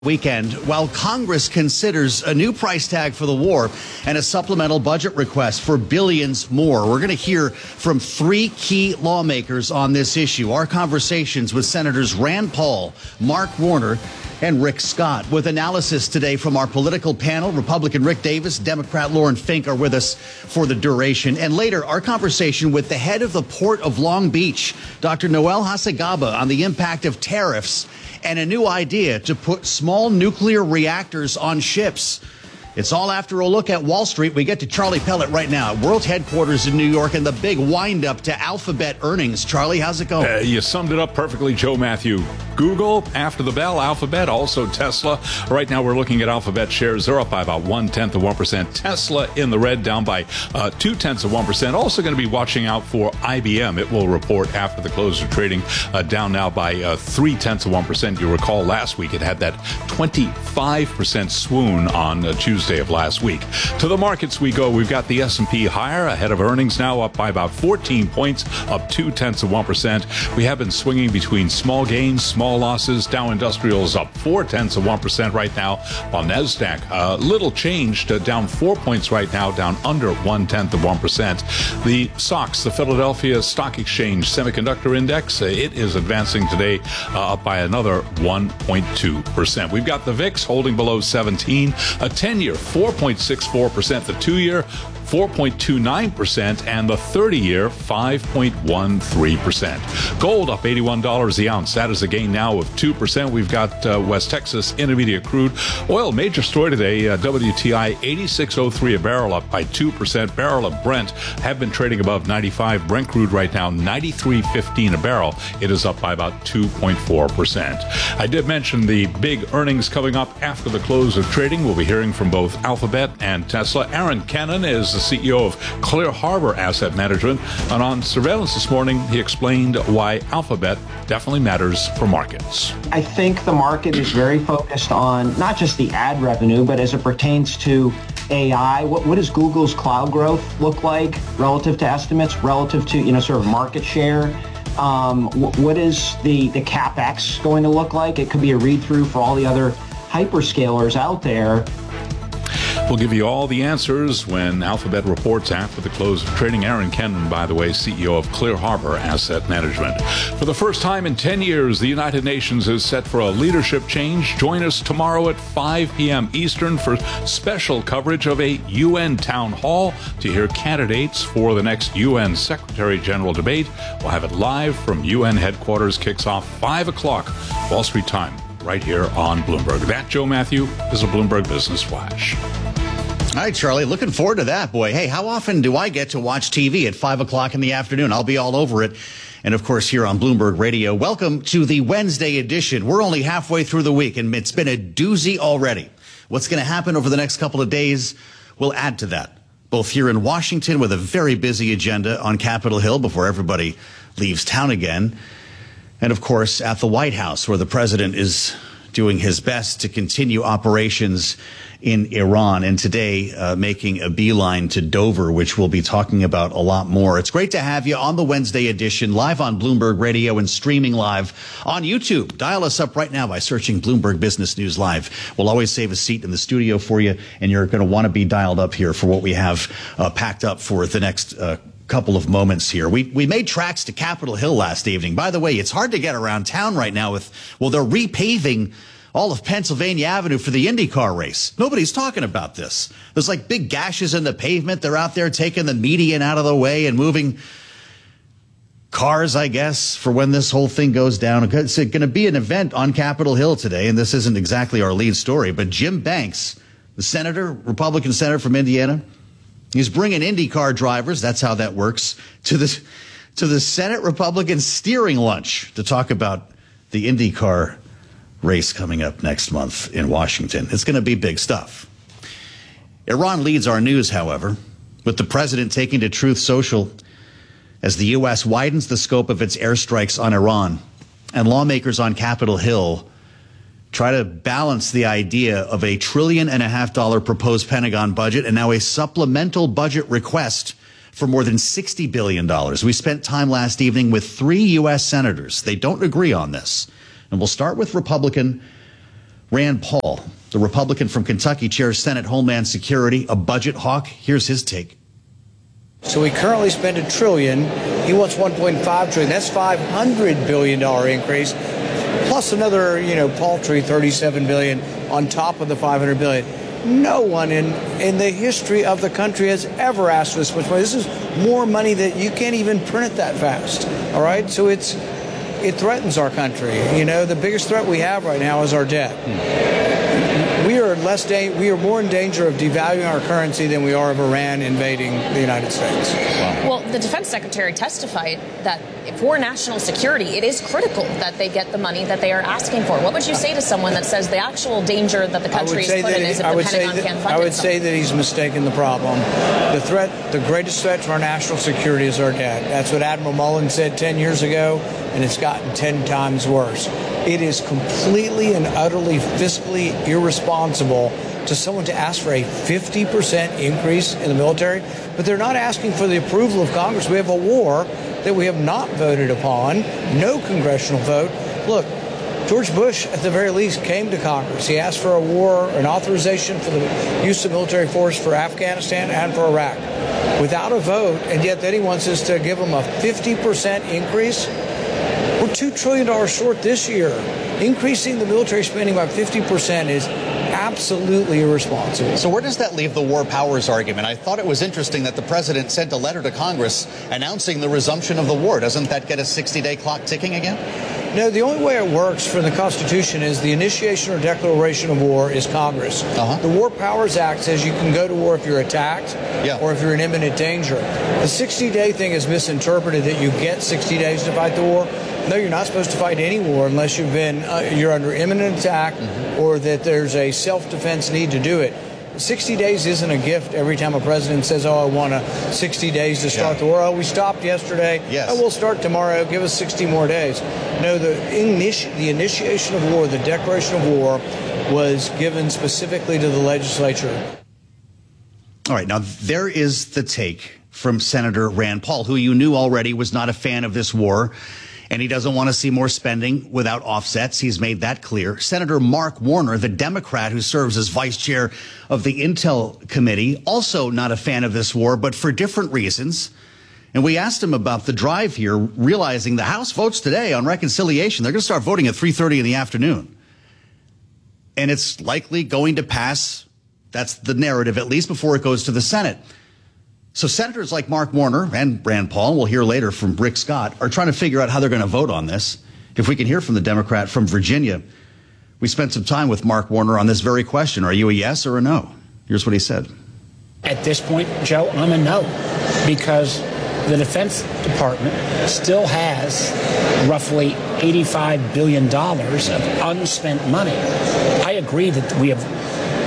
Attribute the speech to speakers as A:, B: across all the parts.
A: Weekend, while Congress considers a new price tag for the war and a supplemental budget request for billions more. We're going to hear from three key lawmakers on this issue. Our conversations with Senators Rand Paul, Mark Warner, and Rick Scott. With analysis today from our political panel, Republican Rick Davis, Democrat Lauren Fink are with us for the duration. And later, our conversation with the head of the Port of Long Beach, Dr. Noel Hasegaba, on the impact of tariffs and a new idea to put small nuclear reactors on ships. It's all after a look at Wall Street. We get to Charlie Pellet right now at World Headquarters in New York and the big wind-up to Alphabet earnings. Charlie, how's it going?
B: You summed it up perfectly, Joe Matthew. Google, after the bell, Alphabet, also Tesla. Right now we're looking at Alphabet shares. They're up by about 0.1%. Tesla in the red, down by 0.2%. Also going to be watching out for IBM. It will report after the close of trading, down now by 0.3%. You recall last week it had that 25% swoon on Tuesday of last week. To the markets we go. We've got the S&P higher ahead of earnings now, up by about 14 points, up 0.2%. We have been swinging between small gains, small losses. Dow Industrials up 0.4% right now, while NASDAQ little changed, down 4 points right now, down under 0.1%. The SOX, the Philadelphia Stock Exchange Semiconductor Index, it is advancing today, up by another 1.2%. We've got the VIX holding below 17, a 10-year 4.64%, the 2-year 4.29%, and the 30-year 5.13%. Gold up $81 the ounce. That is a gain now of 2%. We've got West Texas Intermediate crude oil. Major story today, WTI 86.03 a barrel, up by 2%. Barrel of Brent have been trading above 95. Brent crude right now 93.15 a barrel. It is up by about 2.4%. I did mention the big earnings coming up after the close of trading. We'll be hearing from both Alphabet and Tesla. Aaron Kennan is the CEO of Clear Harbor Asset Management, and on Surveillance this morning, he explained why Alphabet definitely matters for markets.
C: I think the market is very focused on not just the ad revenue, but as it pertains to AI, what does Google's cloud growth look like relative to estimates, relative to, sort of market share? What is the CapEx going to look like? It could be a read-through for all the other hyperscalers out there.
B: We'll give you all the answers when Alphabet reports after the close of trading. Aaron Kennan, by the way, CEO of Clear Harbor Asset Management. For the first time in 10 years, the United Nations is set for a leadership change. Join us tomorrow at 5 p.m. Eastern for special coverage of a UN town hall to hear candidates for the next UN Secretary General debate. We'll have it live from UN headquarters. Kicks off 5 o'clock Wall Street time, right here on Bloomberg. That, Joe Matthew, is a Bloomberg Business Flash.
A: All right, Charlie, looking forward to that, boy. Hey, how often do I get to watch TV at 5 o'clock in the afternoon? I'll be all over it. And, of course, here on Bloomberg Radio. Welcome to the Wednesday edition. We're only halfway through the week, and it's been a doozy already. What's going to happen over the next couple of days will add to that, both here in Washington with a very busy agenda on Capitol Hill before everybody leaves town again, and, of course, at the White House, where the president is doing his best to continue operations in Iran, and today making a beeline to Dover, which we'll be talking about a lot more. It's great to have you on the Wednesday edition, live on Bloomberg Radio and streaming live on YouTube. Dial us up right now by searching Bloomberg Business News Live. We'll always save a seat in the studio for you, and you're going to want to be dialed up here for what we have packed up for the next couple of moments here. We made tracks to Capitol Hill last evening. By the way, it's hard to get around town right now they're repaving all of Pennsylvania Avenue for the IndyCar race. Nobody's talking about this. There's like big gashes in the pavement. They're out there taking the median out of the way and moving cars, I guess, for when this whole thing goes down. It's going to be an event on Capitol Hill today, and this isn't exactly our lead story, but Jim Banks, the senator, Republican senator from Indiana, he's bringing IndyCar drivers, that's how that works, to the Senate Republican steering lunch to talk about the IndyCar race coming up next month in Washington. It's going to be big stuff. Iran leads our news, however, with the president taking to Truth Social as the U.S. widens the scope of its airstrikes on Iran, and lawmakers on Capitol Hill try to balance the idea of $1.5 trillion proposed Pentagon budget and now a supplemental budget request for more than $60 billion. We spent time last evening with 3 U.S. senators. They don't agree on this. And we'll start with Republican Rand Paul, the Republican from Kentucky, chairs Senate Homeland Security, a budget hawk. Here's his take.
D: So we currently spend $1 trillion. He wants $1.5 trillion. That's $500 billion increase, plus another, paltry $37 billion on top of the $500 billion. No one in the history of the country has ever asked for this much money. This is more money that you can't even print it that fast. All right, so it threatens our country. The biggest threat we have right now is our debt. We are more in danger of devaluing our currency than we are of Iran invading the United States.
E: Wow. Well, the defense secretary testified that for national security, it is critical that they get the money that they are asking for. What would you say to someone that says the actual danger that the country is put in is if the Pentagon can't fund it?
D: I would say that he's mistaken the problem. The greatest threat to our national security is our debt. That's what Admiral Mullen said 10 years ago, and it's gotten 10 times worse. It is completely and utterly fiscally irresponsible to someone to ask for a 50% increase in the military, but they're not asking for the approval of Congress. We have a war that we have not voted upon, no congressional vote. Look, George Bush, at the very least, came to Congress. He asked for an authorization for the use of military force for Afghanistan and for Iraq without a vote, and yet then he wants us to give him a 50% increase. We're $2 trillion short this year. Increasing the military spending by 50% is absolutely irresponsible.
A: So where does that leave the war powers argument? I thought it was interesting that the president sent a letter to Congress announcing the resumption of the war. Doesn't that get a 60-day clock ticking again?
D: No, the only way it works for the Constitution is the initiation or declaration of war is Congress. The War Powers Act says you can go to war if you're attacked or if you're in imminent danger. The 60-day thing is misinterpreted that you get 60 days to fight the war. No, you're not supposed to fight any war unless you're under imminent attack or that there's a self-defense need to do it. 60 days isn't a gift every time a president says, I want 60 days to start the war. Oh, we stopped yesterday.
A: Yes.
D: Oh, we'll start tomorrow. Give us 60 more days. No, the initiation of war, the declaration of war, was given specifically to the legislature.
A: All right, now there is the take from Senator Rand Paul, who you knew already was not a fan of this war, and he doesn't want to see more spending without offsets. He's made that clear. Senator Mark Warner, the Democrat who serves as vice chair of the Intel Committee, also not a fan of this war, but for different reasons. And we asked him about the drive here, realizing the House votes today on reconciliation. They're going to start voting at 3:30 in the afternoon. And it's likely going to pass. That's the narrative, at least before it goes to the Senate. So senators like Mark Warner and Rand Paul, we'll hear later from Rick Scott, are trying to figure out how they're going to vote on this. If we can hear from the Democrat from Virginia, we spent some time with Mark Warner on this very question. Are you a yes or a no? Here's what he said.
F: At this point, Joe, I'm a no, because the Defense Department still has roughly $85 billion of unspent money. I agree that we have,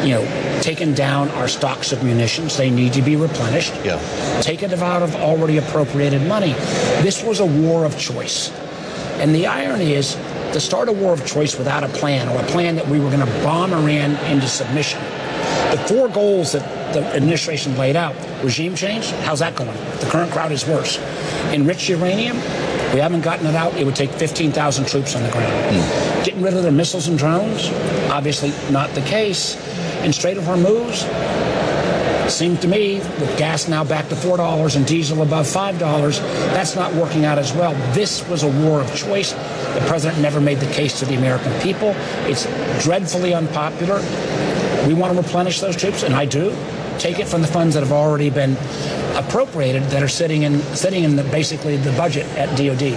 F: taken down our stocks of munitions. They need to be replenished. Taken it out of already appropriated money. This was a war of choice. And the irony is, to start a war of choice without a plan, or a plan that we were going to bomb Iran into submission. The four goals that the administration laid out: regime change, how's that going? The current crowd is worse. Enriched uranium, we haven't gotten it out. It would take 15,000 troops on the ground. Getting rid of their missiles and drones, obviously not the case. And Strait of Hormuz, seemed to me, with gas now back to $4 and diesel above $5, that's not working out as well. This was a war of choice. The president never made the case to the American people. It's dreadfully unpopular. We want to replenish those troops, and I do. Take it from the funds that have already been appropriated, that are sitting in basically the budget at DOD.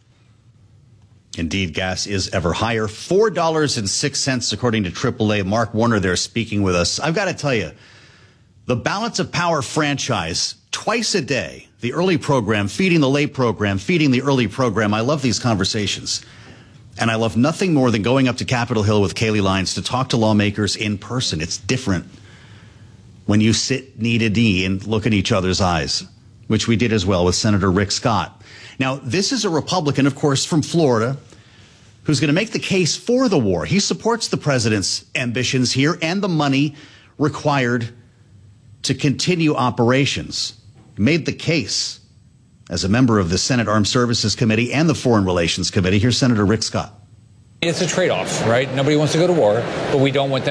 A: Indeed, gas is ever higher. $4.06, according to AAA. Mark Warner there speaking with us. I've got to tell you, the Balance of Power franchise, twice a day, the early program, feeding the late program, feeding the early program. I love these conversations. And I love nothing more than going up to Capitol Hill with Kayleigh Lyons to talk to lawmakers in person. It's different when you sit knee to knee and look in each other's eyes, which we did as well with Senator Rick Scott. Now, this is a Republican, of course, from Florida, who's going to make the case for the war. He supports the president's ambitions here and the money required to continue operations. He made the case as a member of the Senate Armed Services Committee and the Foreign Relations Committee. Here's Senator Rick Scott.
G: It's a trade-off, right? Nobody wants to go to war, but we don't want them